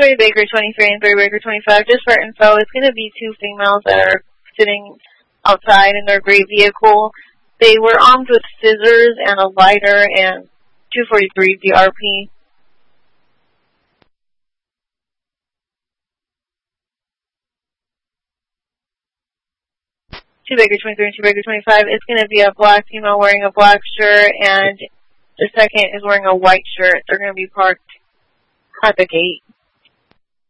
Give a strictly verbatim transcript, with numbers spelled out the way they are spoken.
three Baker twenty-three and three Baker twenty-five, just for info, it's going to be two females that are sitting outside in their gray vehicle. They were armed with scissors and a lighter and two forty-three D R P. two Baker twenty-three and two Baker twenty-five. It's going to be a black female wearing a black shirt, and the second is wearing a white shirt. They're going to be parked at the gate.